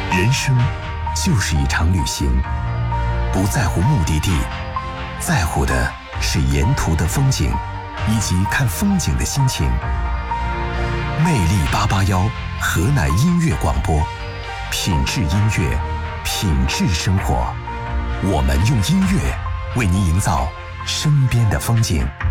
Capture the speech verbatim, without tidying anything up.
人生就是一场旅行，不在乎目的地，在乎的是沿途的风景以及看风景的心情。魅力八八幺河南音乐广播，品质音乐，品质生活。我们用音乐为您营造身边的风景。